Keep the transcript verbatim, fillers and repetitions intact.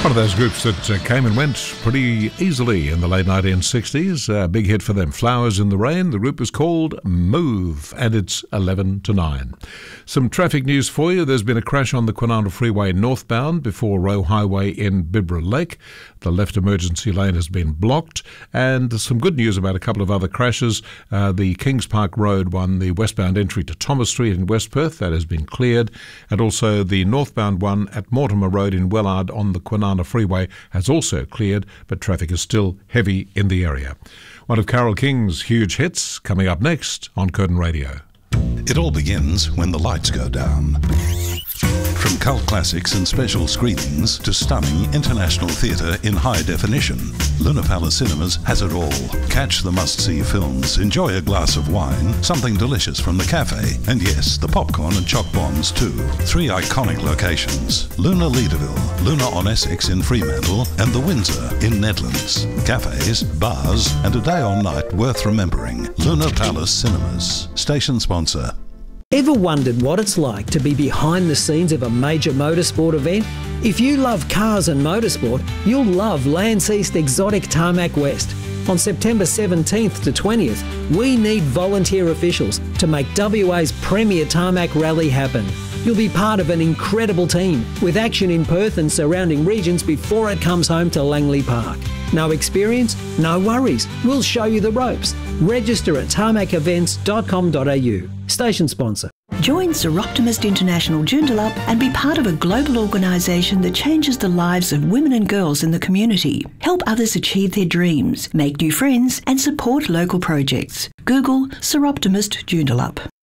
One of those groups that uh, came and went pretty easily in the late nineteen sixties. A big hit for them, Flowers in the Rain. The group was called Move, and it's eleven to nine. Some traffic news for you. There's been a crash on the Kwinana Freeway northbound before Roe Highway in Bibra Lake. The left emergency lane has been blocked. And some good news about a couple of other crashes. Uh, the Kings Park Road one, the westbound entry to Thomas Street in West Perth, that has been cleared. And also the northbound one at Mortimer Road in Wellard on the Kwinana Freeway has also cleared, but traffic is still heavy in the area. One of Carole King's huge hits coming up next on Curtin Radio. It all begins when the lights go down. From cult classics and special screenings to stunning international theatre in high definition, Luna Palace Cinemas has it all. Catch the must-see films, enjoy a glass of wine, something delicious from the cafe, and yes, the popcorn and choc bombs too. Three iconic locations: Luna Leederville, Luna on Essex in Fremantle, and the Windsor in Nedlands. Cafes, bars, and a day or night worth remembering. Luna Palace Cinemas. Station sponsor. Ever wondered what it's like to be behind the scenes of a major motorsport event? If you love cars and motorsport, you'll love Lands East Exotic Tarmac West. On September seventeenth to twentieth, we need volunteer officials to make W A's premier tarmac rally happen. You'll be part of an incredible team with action in Perth and surrounding regions before it comes home to Langley Park. No experience? No worries. We'll show you the ropes. Register at tarmac events dot com dot a u. Station sponsor. Join Seroptimist International Joondalup and be part of a global organisation that changes the lives of women and girls in the community. Help others achieve their dreams, make new friends and support local projects. Google Seroptimist Joondalup.